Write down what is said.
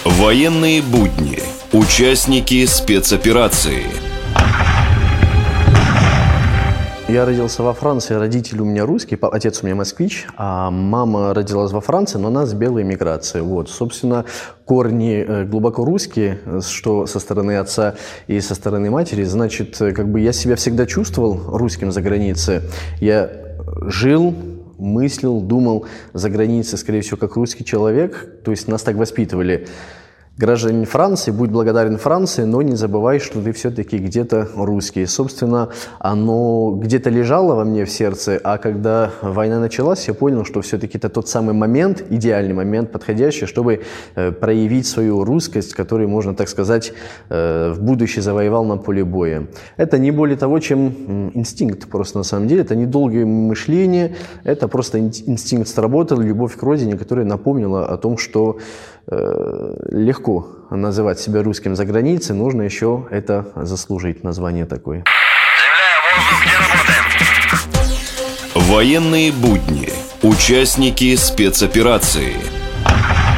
Военные будни. Участники спецоперации. Я родился во Франции, родители у меня русские, отец у меня москвич, а мама родилась во Франции, но она с белой миграцией. Вот, собственно, корни глубоко русские, что со стороны отца и со стороны матери. Значит, как бы я себя всегда чувствовал русским за границей. Я жил, мыслил, думал за границей, скорее всего, как русский человек. То есть нас так воспитывали. Гражданин Франции, будь благодарен Франции, но не забывай, что ты все-таки где-то русский. Собственно, оно где-то лежало во мне в сердце, а когда война началась, я понял, что все-таки это тот самый момент, идеальный момент, подходящий, чтобы проявить свою русскость, которую, можно так сказать, в будущее завоевал на поле боя. Это не более того, чем инстинкт просто на самом деле. Это не долгое мышление, это просто инстинкт сработал, любовь к родине, которая напомнила о том, что легко называть себя русским за границей, нужно еще это заслужить, название такое. Военные будни. Участники спецоперации.